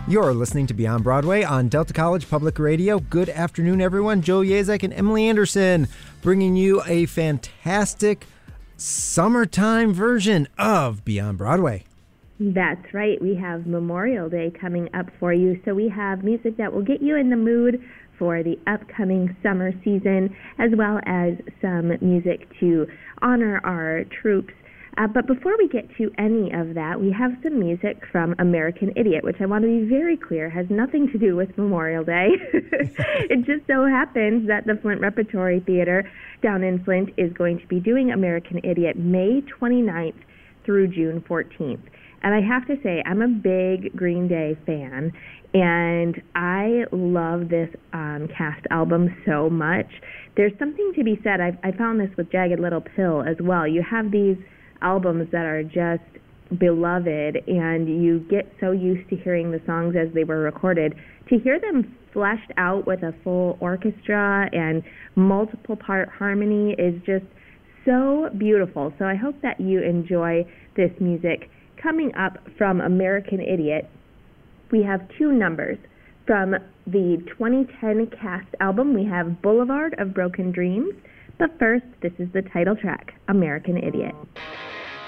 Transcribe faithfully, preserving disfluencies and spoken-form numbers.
You're listening to Beyond Broadway on Delta College Public Radio. Good afternoon, everyone. Joe Yazek and Emily Anderson bringing you a fantastic summertime version of Beyond Broadway. That's right. We have Memorial Day coming up for you, so we have music that will get you in the mood for the upcoming summer season, as well as some music to honor our troops. Uh, but before we get to any of that, we have some music from American Idiot, which I want to be very clear has nothing to do with Memorial Day. It just so happens that the Flint Repertory Theater down in Flint is going to be doing American Idiot May twenty-ninth through June fourteenth. And I have to say, I'm a big Green Day fan, and I love this um, cast album so much. There's something to be said. I, I found this with Jagged Little Pill as well. You have these albums that are just beloved, and you get so used to hearing the songs as they were recorded. To hear them fleshed out with a full orchestra and multiple part harmony is just so beautiful. So I hope that you enjoy this music. Coming up from American Idiot, we have two numbers. From the twenty ten cast album, we have Boulevard of Broken Dreams. But first, this is the title track, American Idiot.